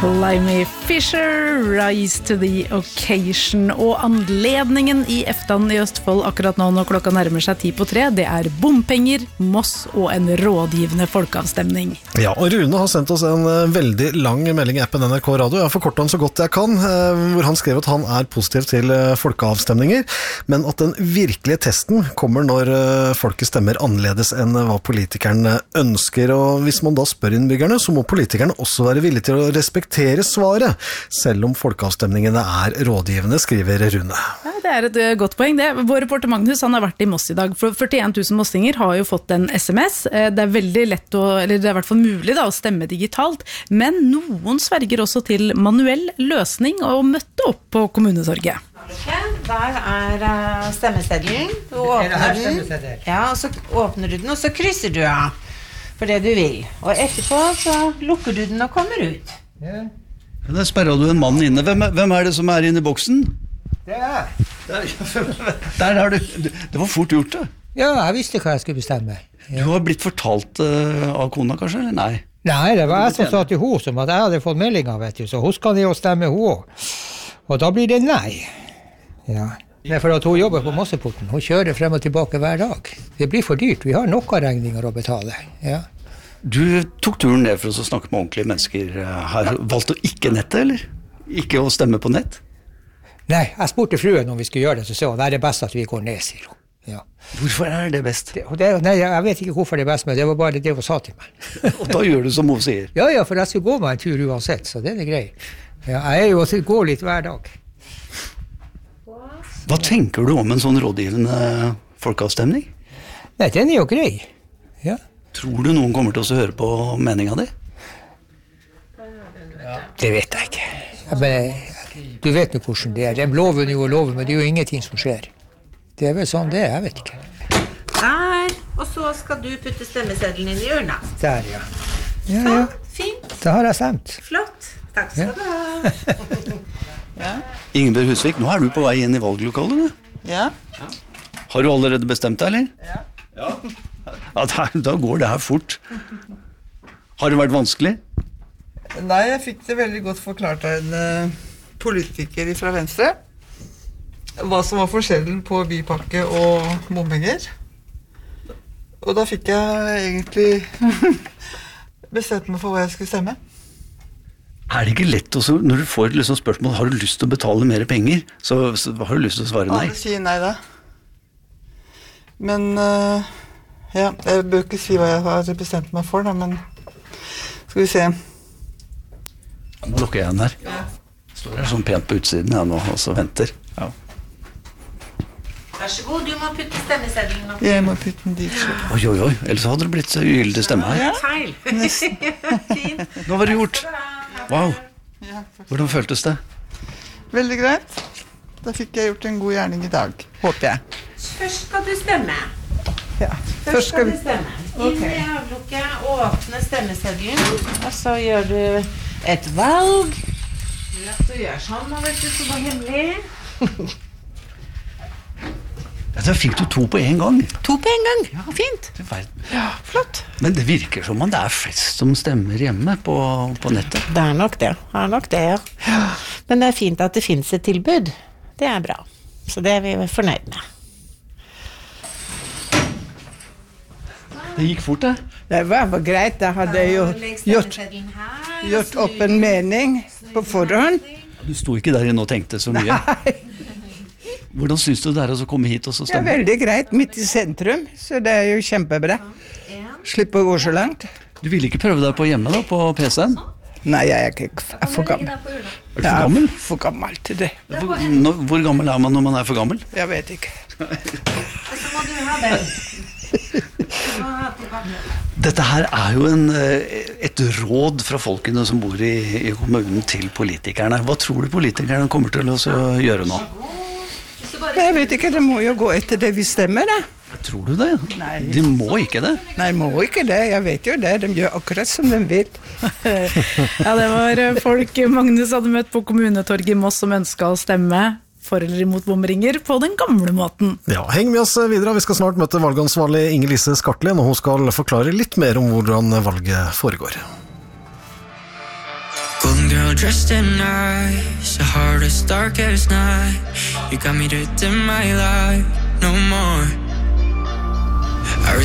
Climby Fisher, Rise to the Occasion. Og anledningen i Eftan i Østfold akkurat nå når klokka nærmer seg 2:10, det bompenger, Moss og en rådgivende folkeavstemning. Ja, og Rune har sendt oss en veldig lang melding i appen NRK Radio. Jeg har forkortet han så godt jeg kan, hvor han skrev at han positiv til folkeavstemninger, men at den virkelige testen kommer når folket stemmer annerledes enn hva politikerne ønsker. Og hvis man da spør innbyggerne, så må politikerne også være villige til å respektere svaret, selv om folkeavstemningene rådgivende, skriver Rune. Ja, det et godt poeng. Vår reporter Magnus, han har vært i Moss i dag. For 41 000 mossinger har jo fått en SMS. Det veldig lett eller det i hvert fall mulig da, å stemme digitalt, men noen sverger også til manuell løsning og møtte opp på kommunetorget. Der stemmeseddelen. Du åpner den. Ja, og så åpner du den, og så krysser du av for det du vil. Og etterpå så lukker du den og kommer ut. Ja. Der sperret du en mann inne. Hvem det som inne i boksen? Det Der har du. Det var fort gjort, det. Ja, jeg visste hva jeg skulle bestemme. Ja. Du har blitt fortalt av kona, kanskje, eller nei? Nei, det var jeg som sa til henne som at jeg hadde fått meldinger, vet du, så hun skal ned og stemme hun også. Og da blir det nei. Ja. Det for at hun jobber på Mosseporten. Hun kjører frem og tilbake hver dag. Det blir for dyrt. Vi har nok regninger å betale. Ja. Du tok turen ned for å snakke med ordentlige mennesker. Har valgt å ikke nette, eller? Ikke å stemme på nett? Nei, jeg spurte fruen om vi skulle gjøre det, så sa hun, det best at vi går ned, sier hun. Ja. Hvorfor det best? Nei, jeg vet ikke hvorfor det best, men det var bare det hun sa til meg. Og da gjør du som hun sier? Ja, for jeg skulle gå meg en tur uansett, så det greit. Ja, jeg jo å gå litt hver dag. Hva tenker du om en sånn rådgivende folkeavstemning? Nei, den jo grei. Ja. Tror du noen kommer til å høre på meningen din? Det vet jeg ikke. Du vet jo hvordan det De lover jo og lover, men det jo ingenting som skjer. Det vel sånn det jeg vet ikke. Der, og så skal du putte stemmeseddelen inn i urna. Der, ja. Sånn, fint. Da har jeg stemt. Flott. Takk skal du ha. Ja. Ingeborg Husvik, nå du på vei inn i valglokalet. Ja. Har du allerede bestemt deg, eller? Ja. Da går det her fort. Har det vært vanskelig? Nei, jeg fikk det veldig godt forklart av en politiker fra Venstre. Hva som var forskjellen på bypakke og bompenger. Og da fikk jeg egentlig bestemt meg for hva jeg skulle stemme. Det ikke lett også, når du får liksom spørsmål, har du lyst til å betale mer penger, så har du lyst til å svare nei? Alle sier nei da. Men, ja, jeg bør ikke si hva jeg har bestemt meg for da, men skal vi se. Nå lukker jeg den her. Ja. Står her sånn pent på utsiden jeg nå, og så venter. Ja. Vær så god, du må putte stemmeseddelen opp. Jeg må putte den dit. Oi, ellers hadde det blitt så ugyldig stemme her. Ja, feil. Fint. Nå var det gjort. Wow. Hvordan føltes det? Veldig greit. Da fikk jeg gjort en god gjerning i dag, håper jeg. Først skal du stemme. Ja. Først skal du stemme. Inn i avlukket, åpne stemmeseddelen, og så gjør du et valg. Du gjør sånn, og vet du, så var hemmelig. Da fikk du 2 på en gang. 2 på en gang? Ja, fint. Ja, flott. Men det virker som om det flest som stemmer hjemme på nettet. Det nok det. Ja. Men det fint at det finnes et tilbud. Det bra. Så det vi fornøyd med. Det gikk fort, det. Det var greit. Jeg hadde jo gjort opp en mening på forhånd. Du sto ikke der inne og tenkte så mye. Nei. Hvordan synes du det å komme hit og så stemme? Det veldig greit, midt i sentrum, så det jo kjempebra. Slipp å gå så langt. Du ville ikke prøve deg på hjemme da, på PC-en? Nei, jeg for gammel. Du for gammel? For gammel til det. Hvor gammel man når man for gammel? Jeg vet ikke. Så må du ha den. Dette her jo et råd fra folkene som bor i kommunen til politikerne. Hva tror du politikerne kommer til å gjøre nå? Jeg vet ikke, det må jo gå etter det vi stemmer da. Tror du det? Nei. De må ikke det? Nei, må ikke det. Jeg vet jo det. De gjør akkurat som de vil. Ja, det var folk Magnus hadde møtt på kommunetorget i Moss som ønsket å stemme for eller imot bomringer på den gamle måten. Ja, heng med oss videre. Vi skal snart møte valgansvarlig Inger-Lise Skartlien, og hun skal forklare litt mer om hvordan valget foregår. Golden girl dressed in ice, the hardest, darkest night. You got me to dim my light.